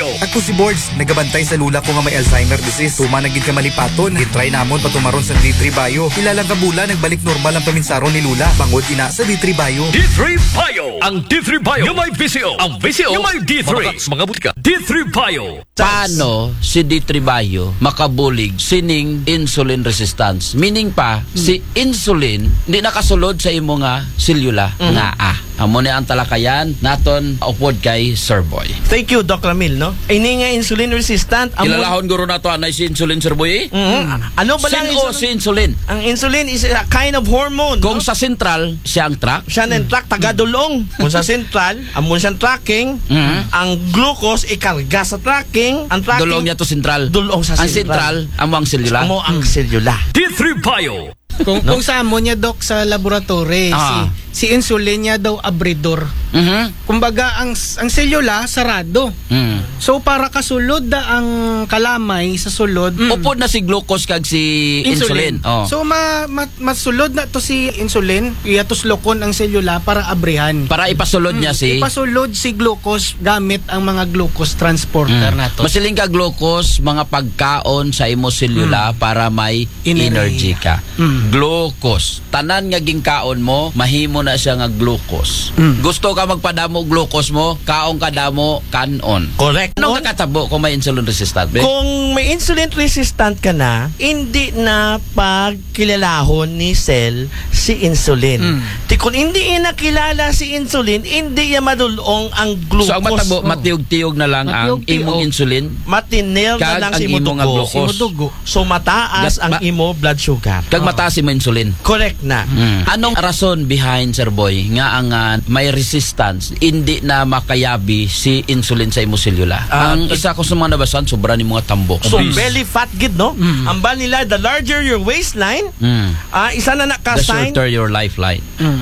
Bio. Ako si Boards, nagabantay sa lula ko nga may Alzheimer disease. Tuma nagid ka malipaton, gitry namon patumaron sa D3 Bio. Ilang kabula nagbalik normal ang paminsaron ni lula. Bangod ina sa D3 Bio. D3 Bio. Ang D3 Bio yung may VCO. Ang VCO yung may D3. Mga butika. D3 Bio. Paano si D3 Bio makabulig sining insulin resistance? Meaning pa, si insulin di nakasulod sa imo nga selula nga amo ni ang talakayan naton upod kay Sir Boy. Thank you, Doc Ramil, no? Ini nga insulin resistant. Ilalahon guro nato anay si insulin, Sir Boy. Ano ba lang Sino si insulin? Ang insulin is a kind of hormone. Kung no? sa central, siya ang track. Siya ng track tagadulong. Kung sa central, amon siyang tracking, ang glucose ikarga sa tracking, ang tracking Dulong niya to central. dulong sa Ang central, amo ang selula. Amo ang selula. D3 Bio. Kung sa amo niya, Doc, sa laboratory, si insulin niya daw abridor. Kumbaga, ang selula, sarado. So, para kasulod da ang kalamay sa sulod, Upod na si glucose kag si insulin. Oh. So, masulod na to si insulin, iyatuslokon ang selula para abrihan. Para ipasulod niya si... Ipasulod si glucose gamit ang mga glucose transporter na to. Masiling ka glucose, mga pagkaon sa imo selula para may energy ka. Glucose. Tanan nga gingkaon mo, mahimo na siya nga glucose. Gusto ka magpadamo glucose mo, kaong kadamo kanon. Correct. Anong kakatabo kung may insulin resistant? Kung may insulin resistant ka na, hindi na pagkilalahon ni cell si insulin. Kung hindi nakilala si insulin, hindi niya madulong ang glucose. So ang matabo, matiyog-tiyog na lang ang imong insulin. Matinel na lang ang si imo imo nga dugo. So mataas ang imo blood sugar. Kag mataas mo insulin. Correct na. Anong rason behind, Sir Boy, nga ang may resistance, hindi na makayabi si insulin sa imo selula? Ang isa ko sa mga nabasan, sobra ni mga tambok. So belly fat gid, no? Ang ban nila, the larger your waistline, isa na The naka-sign. shorter your lifeline.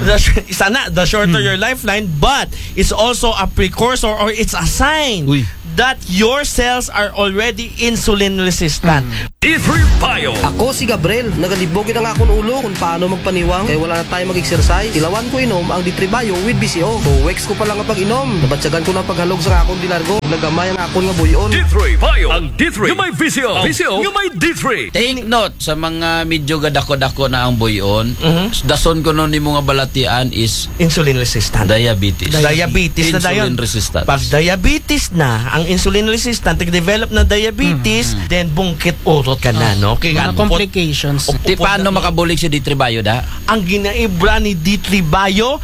The shorter your lifeline, but it's also a precursor or it's a sign that your cells are already insulin resistant. D3 Bio. Ako si Gabriel, nagalibogin ang akong ulo kung paano magpaniwang kaya wala na tayo mag-exercise. Ilawan ko inom ang D3 Bio with BCO. Weeks ko pa lang ang pag-inom. Nabatsagan ko na paghalog sa akong dilargo. Nagamay ang akong nga buyon. D3 Bio. Ang D3 yung may VCO. VCO yung may D3. Take note sa mga medyo gadako-dako na ang buyon. Dason ko nun ni mga balatian is Insulin resistant. diabetes. Diabetes na dayon. Insulin resistant. Pag diabetes na, ang insulin resistant, nag-develop na diabetes, then bungkit urot ka na, no? Kaya Mga complications. Di paano makabulig si D3 Bio da? ang ginaibra ni D3 Bio,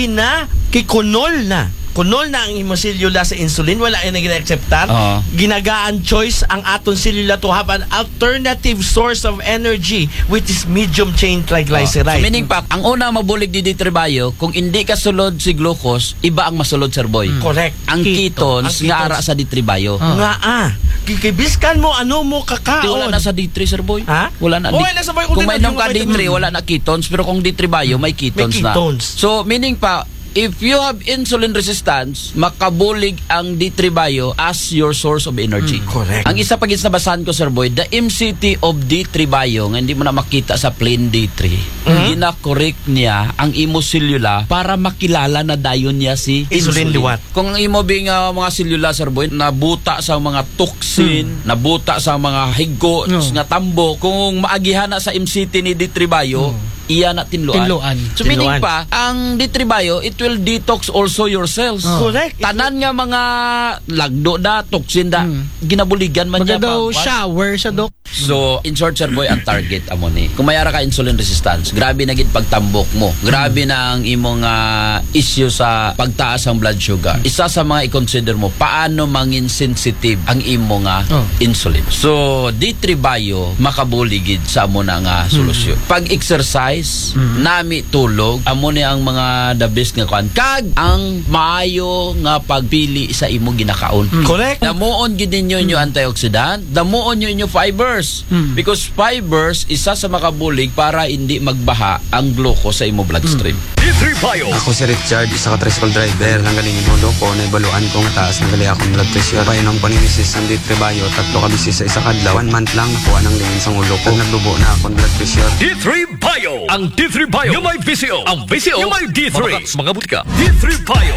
kikunol na. Kunol na ang imo selula sa insulin, wala ay nag-acceptar. Ginagaan choice ang aton selula to have an alternative source of energy which is medium chain triglyceride. So meaning pa, ang una mabulig di D3 Bio, kung hindi ka sulod si glucose, iba ang masulod, Sir Boy. Correct. Ang ketones nga ara sa D3 Bio. Nga kikibiskan mo ano mo Di kakaon. wala na sa D3, Sir Boy. Ha? Wala na. Wala na sa Boy. Kung may ka D3, wala na ketones. Pero kung D3 Bio, may ketones na. ketones. So, meaning pa, if you have insulin resistance, makabulig ang D3 Bio as your source of energy. Correct. Ang isa pagis nabasahan ko, Sir Boy, the MCT of D3 Bio, nga hindi mo na makita sa plain D3, gina-correct niya ang imo selula para makilala na dayon niya si Insulin liwat. Kung ang imo bing mga selula, Sir Boy, nabuta sa mga toxin, nabuta sa mga higo, nga tambo, kung maagihan na sa MCT ni D3 Bio, iya na tinluan. So meaning pa, ang D3 Bio, it will detox also your cells. Correct. Tanan nga mga lagdo da, toxin da, ginabuligan man niya Baga daw pa. shower siya, Doc. So, in short, Sir Boy, ang target amo ni. Kung mayara ka insulin resistance, grabe na gid pagtambok mo. Grabe na ang imong issue sa pagtaas ang blood sugar. Isa sa mga i-consider mo, paano mangin sensitive ang imong insulin. So, D3 Bio, makabuligid sa amo na nga solusyon. Pag-exercise, nami tulog, amo ni ang mga the best nga kuan. Kag ang maayo nga pagpili sa imo ginakaon. Correct. Damuon gid ninyo inyo antioxidant, damuon nyo inyo fibers. Because fibers isa sa makabulig para hindi magbaha ang glucose sa imo bloodstream. D3 Bio. Ako si Richard, isa ka tricycle driver. Nang galing inulo ko, naibaluan ko nga taas ng gali akong blood pressure. Payon ang paninisis ng D3 Bio, 3 ka bisis sa isa kadlaw. 1 month lang nakuha ng lingin sa ulo ko. Nagdubo na akong blood pressure. D3 Bio. Ang D3 Bio yung may VCO. Ang VCO yung may D3. Mga butika. D3 Bio.